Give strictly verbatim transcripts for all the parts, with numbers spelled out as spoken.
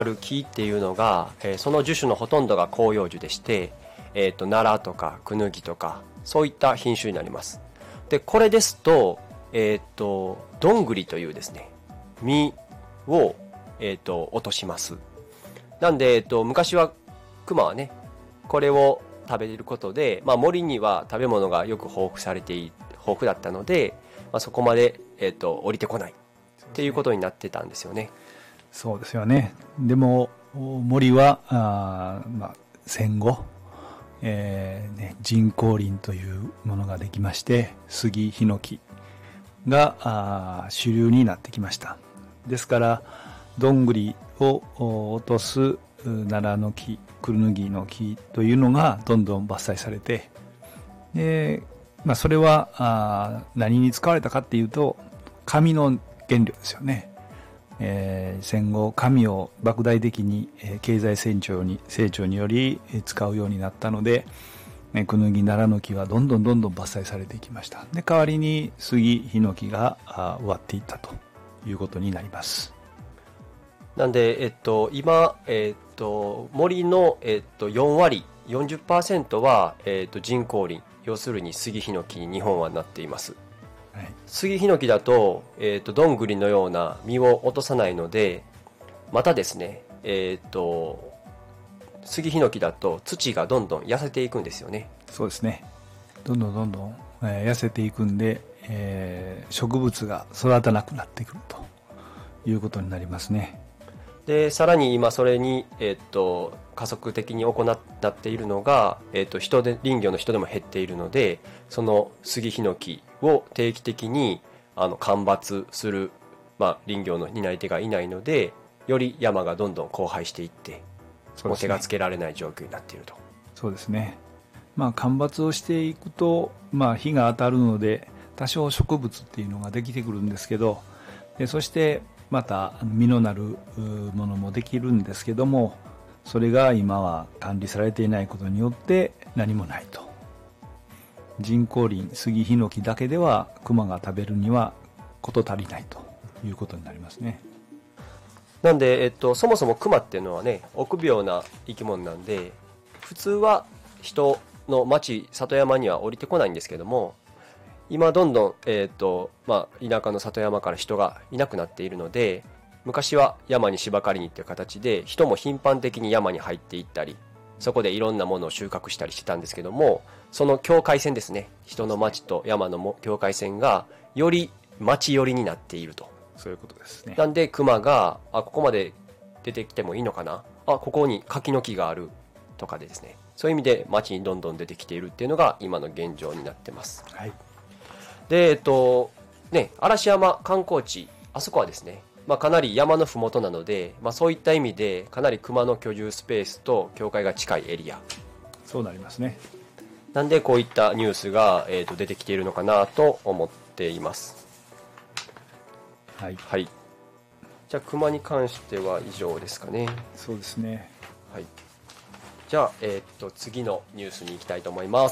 ある木っていうのが、えー、その樹種のほとんどが広葉樹でして、えーと、奈良とかクヌギとかそういった品種になります。でこれですと、えーと、どんぐりというですね実を、えーと、落とします。なんで、えーと、昔はクマはねこれを食べることで、まあ、森には食べ物がよく豊富されてい豊富だったので、まあ、そこまで、えーと、降りてこないっていうことになってたんですよね。 そうですよね。でも森はあ、まあ、戦後、えーね、人工林というものができまして、杉ヒノキがあ主流になってきました。ですからどんぐりを落とす奈良の木、クヌギの木というのがどんどん伐採されて、で、まあ、それはあ何に使われたかっていうと紙の原料ですよね。えー、戦後紙を莫大的に、えー、経済成長に成長により使うようになったので、えー、クヌギ奈良の木はどんどんどんどん伐採されていきました。で代わりに杉ヒノキが植わっていったということになります。 なんで、えっと、今、えっと、森の、えっと、よんわり よんじゅっパーセント は、えっと、人工林、要するに杉ヒノキに日本はなっています。はい、杉ヒノキだと、えっと、どんぐりのような実を落とさないので、またですね、えっと、杉ヒノキだと土がどんどん痩せていくんですよね。 そうですね。どんどんどんどん、えー、痩せていくんで、えー、植物が育たなくなってくるということになりますね。 でさらに今それに、えー、と加速的に行っているのが、えー、と人で林業の人でも減っているので、その杉ヒノキを定期的にあの間伐する、まあ、林業の担い手がいないので、より山がどんどん荒廃していって、もう手がつけられない状況になっていると。 そうですね。まあ、間伐をしていくと、まあ、日が当たるので多少植物っていうのができてくるんですけど、でそしてまた実のなるものもできるんですけども、それが今は管理されていないことによって何もないと。人工林杉ヒノキだけではクマが食べるには事足りないということになりますね。 なんで、えっと、そもそもクマっていうのはね、臆病な生き物なんで、普通は人の町里山には降りてこないんですけども、今どんどん、えーとまあ、田舎の里山から人がいなくなっているので、昔は山に芝刈りにっていう形で人も頻繁的に山に入っていったり、そこでいろんなものを収穫したりしてたんですけども、その境界線ですね、人の町と山の境界線がより町寄りになっていると。 そういうことですね。 なんでクマがあここまで出てきてもいいのかな、あここに柿の木があるとかでですね、そういう意味で町にどんどん出てきているっていうのが今の現状になってます。 はい。 で、えっと、ね、嵐山観光地、あそこはですね、まあ、かなり山のふもとなので、まあ、そういった意味で、かなり熊の居住スペースと境界が近いエリア。 そうなりますね。 なんで、こういったニュースが、えー、と出てきているのかなと思っています。 はい。 はい。じゃあ、熊に関しては以上ですかね。 そうですね。 はい。じゃあ、えっと、次のニュースに行きたいと思います。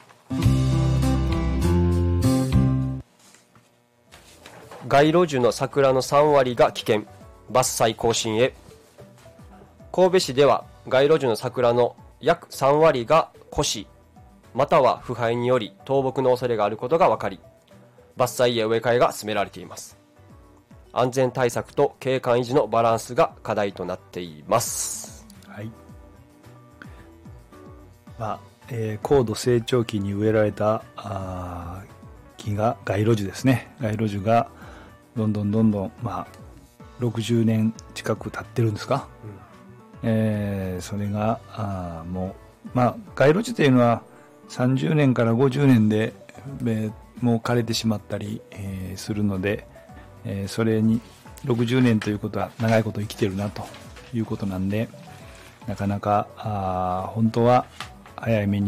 街路樹の桜のさんわりが危険、伐採更新へ。神戸市では街路樹の桜の約さんわりが枯死または腐敗により倒木の恐れがあることが分かり、伐採や植え替えが進められています。安全対策と景観維持のバランスが課題となっています。 はい。まあえー、高度成長期に植えられたあ木が街路樹ですね。街路樹がどんどんどんどん、まあ、ろくじゅうねん近く経ってるんですか、うん、えー、それがあもう、まあ、街路樹というのはさんじゅうねんからごじゅうねんで、えー、もう枯れてしまったり、えー、するので、えー、それにろくじゅうねんということは長いこと生きてるなということなんで、なかなかあ本当は早い目に